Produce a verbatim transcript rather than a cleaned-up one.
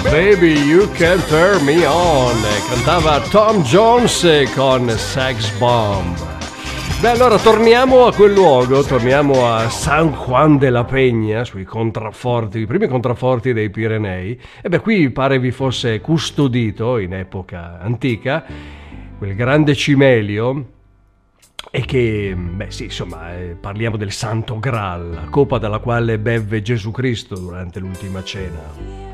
Baby You Can Turn Me On, cantava Tom Jones con Sex Bomb. Beh, allora torniamo a quel luogo, torniamo a San Juan de la Peña, sui contrafforti, i primi contrafforti dei Pirenei. E beh, qui pare vi fosse custodito in epoca antica quel grande cimelio, e che, beh sì, insomma, eh, parliamo del Santo Graal, la coppa dalla quale bevve Gesù Cristo durante l'ultima cena.